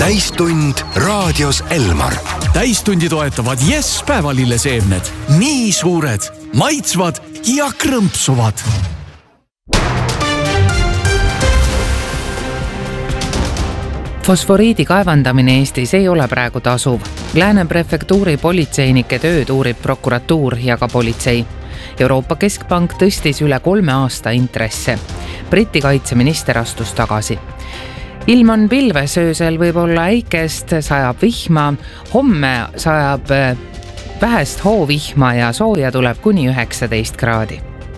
täistund raadios Elmar. Täistundi toetavad Yes päevalilleseemned. Nii suured, maitsvad ja krõmpsuvad. Fosforiidi kaevandamine Eestis ei ole praegu tasuv. Lääne prefektuuri politseinike tööd uurib prokuratuur ja ka politsei. Euroopa Keskpank tõstis üle 3 aasta intresse. Briti kaitseminister astus tagasi. Ilm on pilves, öösel võib olla äikest, sajab vihma, homme sajab vähest hoovihma ja sooja tuleb kuni 19 kraadi.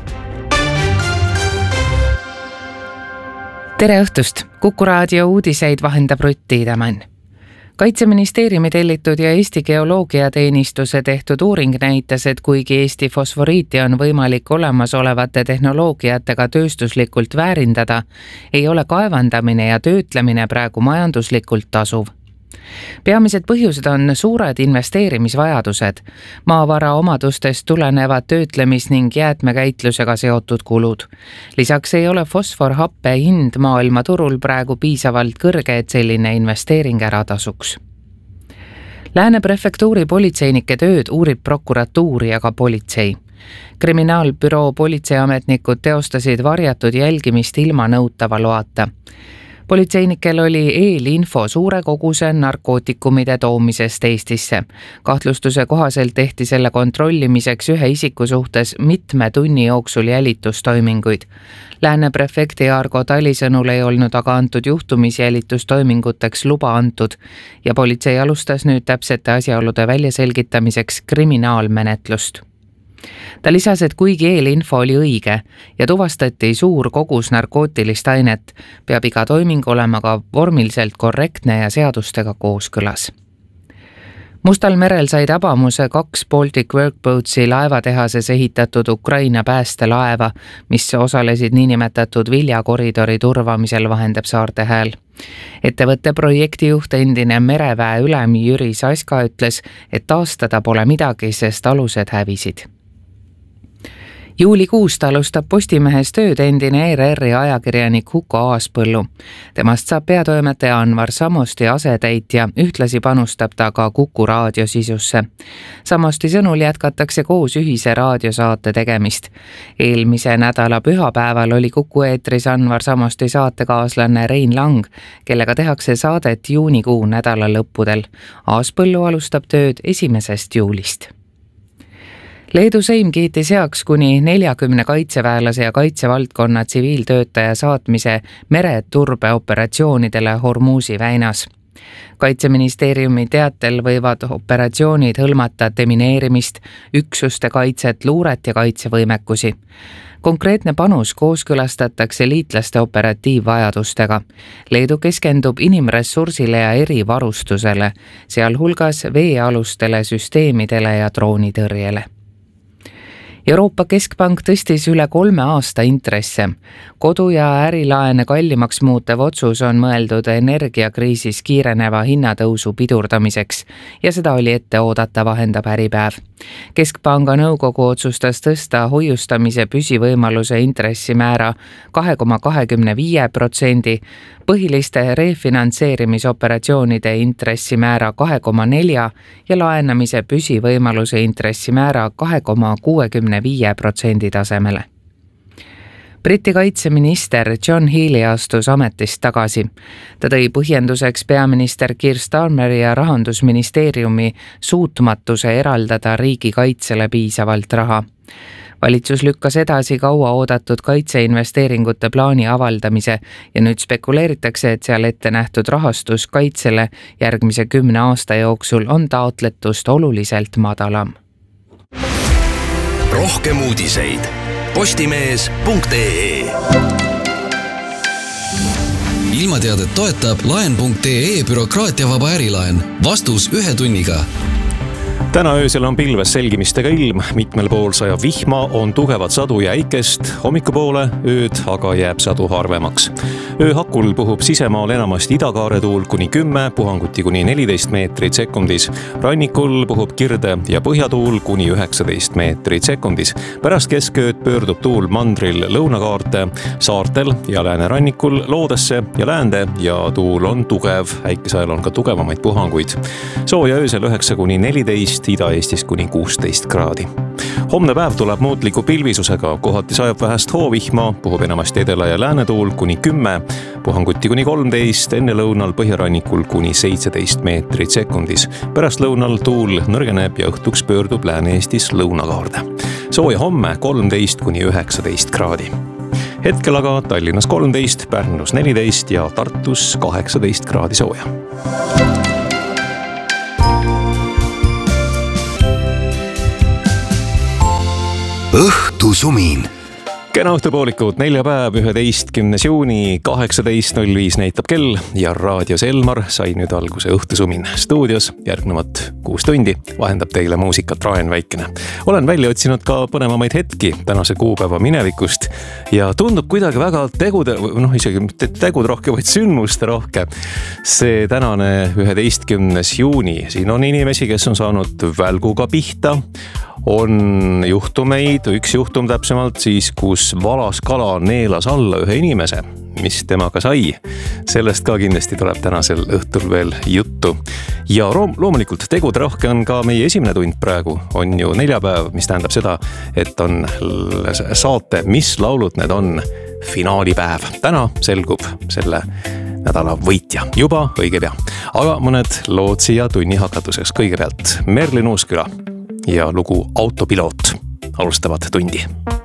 Tere õhtust! Kuku raadio uudiseid vahendab Rutt Tiidemann. Kaitseministeeriumi tellitud ja Eesti Geoloogiateenistuse tehtud uuring näitas, et kuigi Eesti fosforiiti on võimalik olemasolevate tehnoloogiatega tööstuslikult väärindada, ei ole kaevandamine ja töötlemine praegu majanduslikult tasuv. Peamised põhjused on suured investeerimisvajadused, maavara omadustest tulenevad töötlemis- ning jäätmekäitlusega seotud kulud. Lisaks ei ole fosforhappe hind maailmaturul praegu piisavalt kõrge, et selline investeering ära tasuks. Lääne prefektuuri politseinike tööd uurib prokuratuur ja ka politsei. Kriminaalbüroo politseiametnikud teostasid varjatud jälgimist ilma nõutava loata. Politseinikel oli eelinfo suure koguse narkootikumide toomisest Eestisse. Kahtlustuse kohaselt tehti selle kontrollimiseks ühe isiku suhtes mitme tunni jooksul jälitustoiminguid. Lääne prefekti Argo Tali sõnul ei olnud aga antud juhtumis jälitustoiminguteks luba antud ja politsei alustas nüüd täpsete asjaolude väljaselgitamiseks kriminaalmenetlust. Ta lisas, et kuigi eelinfo oli õige ja tuvastati suur kogus narkootilist ainet, peab iga toiming olema ka vormiliselt korrektne ja seadustega kooskõlas. Mustal merel said abamuse 2 Baltic Workboatsi laevatehases ehitatud Ukraina päästelaeva, mis osalesid niinimetatud viljakoridori turvamisel, vahendab Saarte Hääl. Ettevõtte projektijuht endine mereväe ülem Jüri Saska ütles, et taastada pole midagi, sest alused hävisid. Juulikuust alustab Postimehes tööd endine ERR-i ajakirjanik Huko Aaspõllu. Temast saab peatoimetaja Anvar Samosti asetäitja, ühtlasi panustab ta ka Kuku raadio sisusse. Samosti sõnul jätkatakse koos ühise raadiosaate tegemist. Eelmise nädala pühapäeval oli Kuku eetris Anvar Samosti saatekaaslane Rein Lang, kellega tehakse saadet juunikuu nädala lõppudel. Aaspõllu alustab tööd 1. juulist. Leedu Seim kiitis heaks kuni 40 kaitseväelase ja kaitsevaldkonna tsiviiltöötaja saatmise mereturbeoperatsioonidele Hormuzi väinas. Kaitseministeeriumi teatel võivad operatsioonid hõlmata demineerimist, üksuste kaitset, luuret ja kaitsevõimekusi. Konkreetne panus kooskõlastatakse liitlaste operatiivvajadustega. Leedu keskendub inimressursile ja erivarustusele, sealhulgas veealustele süsteemidele ja droonitõrjele. Euroopa Keskpank tõstis üle 3 aasta intresse. Kodu- ja ärilaene kallimaks muutev otsus on mõeldud energiakriisis kiireneva hinnatõusu pidurdamiseks ja seda oli ette oodata, vahendab Äripäev. Keskpanga nõukogu otsustas tõsta hoiustamise püsivõimaluse intressimäära 2,25%, põhiliste refinantseerimisoperatsioonide intressimäära 2,4% ja laenamise püsivõimaluse intressimäära 2,65% tasemele. Briti kaitseminister John Healey astus ametist tagasi. Ta tõi põhjenduseks peaminister Keir Starmeri ja rahandusministeeriumi suutmatuse eraldada riigikaitsele piisavalt raha. Valitsus lükkas edasi kaua oodatud kaitseinvesteeringute plaani avaldamise ja nüüd spekuleeritakse, et seal ette nähtud rahastus kaitsele järgmise 10 aasta jooksul on taotletust oluliselt madalam. Rohkem uudiseid postimees.ee. Ilmateadet toetab laen.ee bürokraatiavaba ärilaen. Vastus 1 tunniga. Täna öösel on pilves selgimistega ilm, mitmel pool sajab vihma, on tugevat sadu ja äikest, hommikupoole ööd aga jääb sadu harvemaks. Ööhakul puhub sisemaal enamasti idakaare tuul kuni 10, puhanguti kuni 14 meetrit sekundis. Rannikul puhub kirde ja põhjatuul kuni 19 meetrit sekundis. Pärast keskööd pöördub tuul mandril lõunakaarte, saartel ja läänerannikul loodesse ja läände ja tuul on tugev, äikesajal on ka tugevamaid puhanguid. Sooja öösel 9 kuni 14, Ida-Eestis kuni 16 kraadi. Homne päev tuleb muutliku pilvisusega, kohati sajab vähest hoovihma, puhub enamasti edela ja läänetuul kuni 10, puhanguti kuni 13, enne lõunal põhjarannikul kuni 17 meetrit sekundis. Pärast lõunal tuul nõrgeneb ja õhtuks pöördub Lääne-Eestis lõunakaarde. Sooja homme 13 kuni 19 kraadi. Hetkel aga Tallinnas 13, Pärnus 14 ja Tartus 18 kraadi sooja. Õhtusumin. Kena õhtupoolikud, neljapäev, 11. juuni, 18.05 näitab kell ja raadios Elmar sai nüüd alguse õhtusumin. Stuudios järgnevat 6 tundi vahendab teile muusikat Raen Väikene. Olen välja otsinud ka põnevamaid hetki tänase kuupäeva minevikust ja tundub kuidagi väga tegud rohke, vaid sündmuste rohke. See tänane 11. juuni, siin on inimesi, kes on saanud välguga pihta, on juhtumeid, üks juhtum täpsemalt siis, kus valas kala neelas alla ühe inimese, mis temaga sai. Sellest ka kindlasti tuleb tänasel õhtul veel juttu. Ja loomulikult tegude rohke on ka meie esimene tund praegu. On ju neljapäev, mis tähendab seda, et on saate Mis laulud need on finaalipäev. Täna selgub selle nädala võitja juba õige pea. Aga mõned lood siia tunni hakatuseks. Kõigepealt Merlin Uusküla ja lugu Autopiloot alustavad tundi.